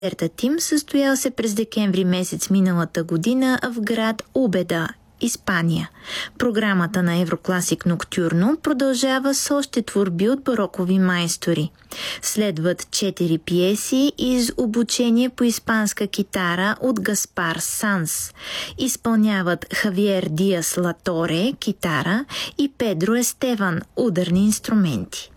Концертът им състоял се през декември месец миналата година в град Убеда, Испания. Програмата на Еврокласик Ноктюрно продължава с още творби от барокови майстори. Следват 4 пиеси из обучение по испанска китара от Гаспар Санс. Изпълняват Хавиер Диас Латоре – китара и Педро Естеван – ударни инструменти.